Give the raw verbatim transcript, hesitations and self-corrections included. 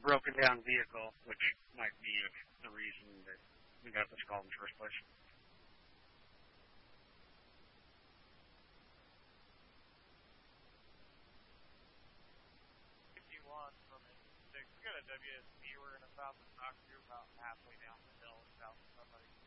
broken down vehicle, which might be the reason that we got this call in the first place. fifty-one from it. We got a W S P we're going to stop and talk to about halfway down the hill south of somebody.